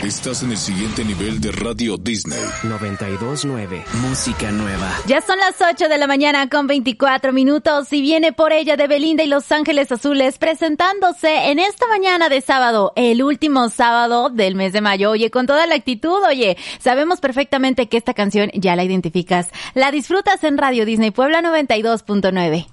Estás en el siguiente nivel de Radio Disney. 92.9. Música nueva. Ya son las 8 de la mañana con 24 minutos y viene Por ella de Belinda y Los Ángeles Azules presentándose en esta mañana de sábado, el último sábado del mes de mayo. Oye, con toda la actitud, sabemos perfectamente que esta canción ya la identificas. La disfrutas en Radio Disney Puebla 92.9.